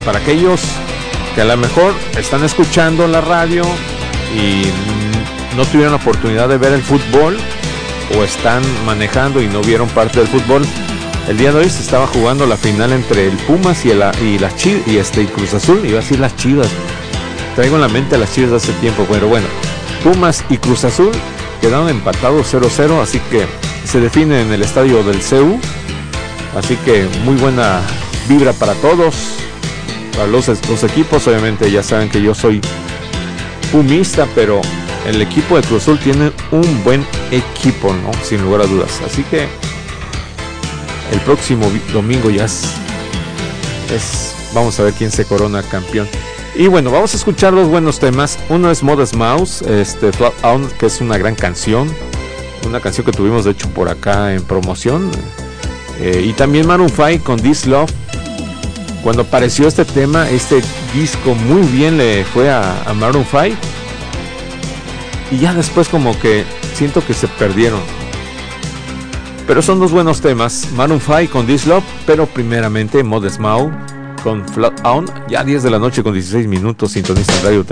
para aquellos que a lo mejor están escuchando la radio y no tuvieron la oportunidad de ver el fútbol, o están manejando y no vieron parte del fútbol. El día de hoy se estaba jugando la final entre el Pumas y Cruz Azul. Iba a decir las Chivas, traigo en la mente a las Chivas de hace tiempo, pero bueno, Pumas y Cruz Azul quedaron empatados 0-0, así que se define en el estadio del CU. Así que muy buena vibra para todos, para los equipos. Obviamente ya saben que yo soy pumista, pero el equipo de Cruz Azul tiene un buen equipo, ¿no? Sin lugar a dudas. Así que el próximo domingo ya vamos a ver quién se corona campeón. Y bueno, vamos a escuchar los buenos temas. Uno es Modest Mouse, Flat On, que es una gran canción. Una canción que tuvimos de hecho por acá en promoción. Y también Maroon 5 con This Love. Cuando apareció este tema, este disco muy bien le fue a Maroon 5. Y ya después como que siento que se perdieron. Pero son dos buenos temas, Maroon 5 con This Love, pero primeramente Modest Mouse con Flat On. Ya 10 de la noche con 16 minutos, sintonista en Radio